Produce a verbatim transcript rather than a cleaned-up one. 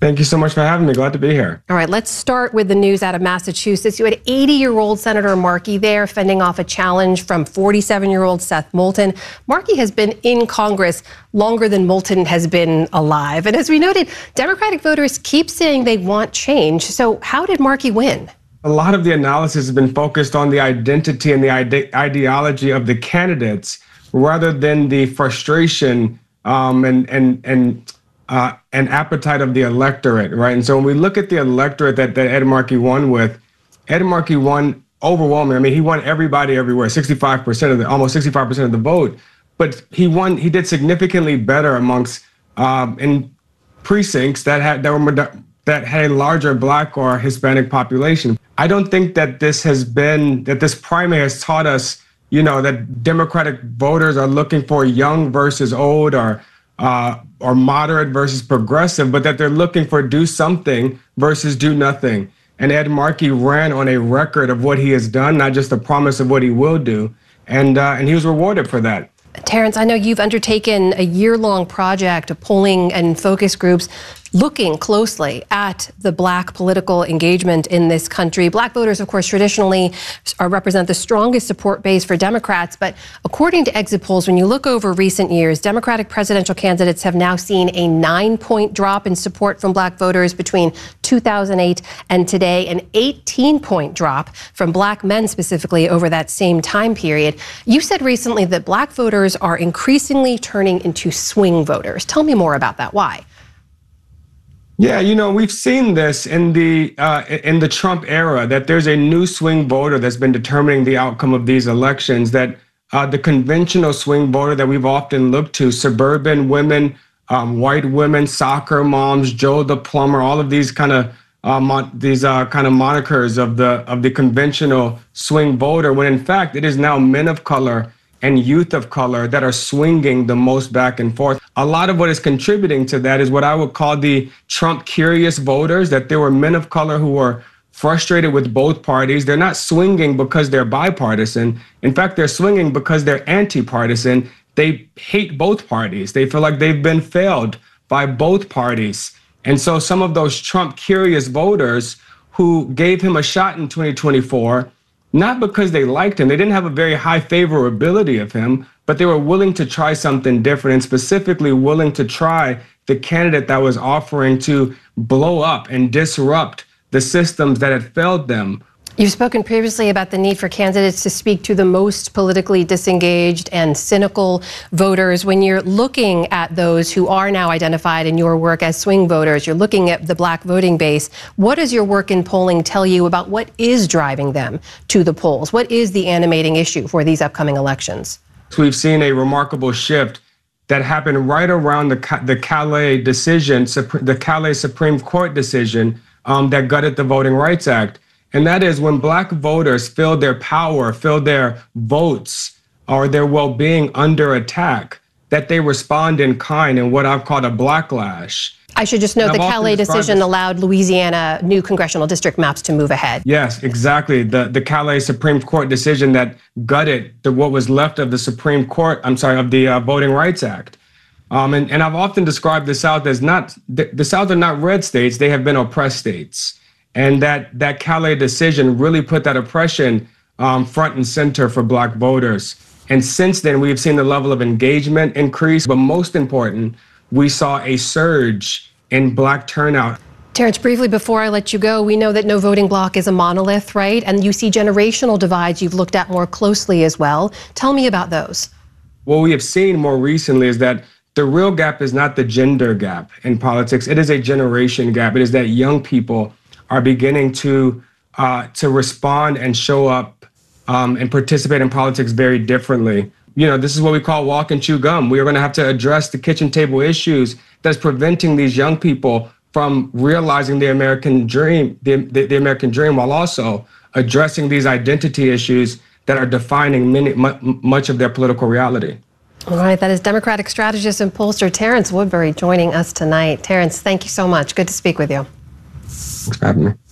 Thank you so much for having me. Glad to be here. All right, let's start with the news out of Massachusetts. You had eighty-year-old Senator Markey there fending off a challenge from forty-seven-year-old Seth Moulton. Markey has been in Congress longer than Moulton has been alive. And as we noted, Democratic voters keep saying they want change. So how did Markey win? A lot of the analysis has been focused on the identity and the ide ideology of the candidates rather than the frustration um, and, and, and, Uh, an appetite of the electorate, right? And so when we look at the electorate that, that Ed Markey won with, Ed Markey won overwhelmingly. I mean, he won everybody everywhere, sixty-five percent of the, almost sixty-five percent of the vote. But he won, he did significantly better amongst um, in precincts that had that were that had a larger Black or Hispanic population. I don't think that this has been that this primary has taught us, you know, that Democratic voters are looking for young versus old or Uh, or moderate versus progressive, but that they're looking for do something versus do nothing. And Ed Markey ran on a record of what he has done, not just a promise of what he will do, and uh, and he was rewarded for that. Terrence, I know you've undertaken a year-long project of polling and focus groups looking closely at the Black political engagement in this country. Black voters, of course, traditionally are, represent the strongest support base for Democrats. But according to exit polls, when you look over recent years, Democratic presidential candidates have now seen a nine-point drop in support from Black voters between two thousand eight and today, an eighteen-point drop from Black men specifically over that same time period. You said recently that Black voters are increasingly turning into swing voters. Tell me more about that. Why? Yeah, you know, we've seen this in the uh, in the Trump era, that there's a new swing voter that's been determining the outcome of these elections, that uh, the conventional swing voter that we've often looked to, suburban women, um, white women, soccer moms, Joe the plumber, all of these kind of uh, these uh, kind of monikers of the of the conventional swing voter, when in fact it is now men of color and youth of color that are swinging the most back and forth. A lot of what is contributing to that is what I would call the Trump curious voters, that there were men of color who were frustrated with both parties. They're not swinging because they're bipartisan. In fact, they're swinging because they're anti-partisan. They hate both parties. They feel like they've been failed by both parties. And so some of those Trump curious voters who gave him a shot in twenty twenty-four, not because they liked him, they didn't have a very high favorability of him, but they were willing to try something different, and specifically willing to try the candidate that was offering to blow up and disrupt the systems that had failed them. You've spoken previously about the need for candidates to speak to the most politically disengaged and cynical voters. When you're looking at those who are now identified in your work as swing voters, you're looking at the Black voting base. What does your work in polling tell you about what is driving them to the polls? What is the animating issue for these upcoming elections? We've seen a remarkable shift that happened right around the, the Calais decision, the Calais Supreme Court decision um, that gutted the Voting Rights Act. And that is when Black voters feel their power, feel their votes or their well-being under attack, that they respond in kind in what I've called a blacklash. I should just note the Calais decision this. allowed Louisiana new congressional district maps to move ahead. Yes, exactly. The the Calais Supreme Court decision that gutted the, what was left of the Supreme Court, I'm sorry, of the uh, Voting Rights Act. Um, and, and I've often described the South as not, the, the South are not red states, they have been oppressed states. And that, that Calais decision really put that oppression um, front and center for Black voters. And since then, we've seen the level of engagement increase. But most important, we saw a surge in Black turnout. Terrence, briefly before I let you go, we know that no voting bloc is a monolith, right? And you see generational divides you've looked at more closely as well. Tell me about those. What we have seen more recently is that the real gap is not the gender gap in politics. It is a generation gap. It is that young people are beginning to uh, to respond and show up um, and participate in politics very differently. You know, this is what we call walk and chew gum. We are going to have to address the kitchen table issues that's preventing these young people from realizing the American dream, the, the, the American dream, while also addressing these identity issues that are defining many, much of their political reality. All right, that is Democratic strategist and pollster Terrence Woodbury joining us tonight. Terrence, thank you so much. Good to speak with you. Thanks for having me.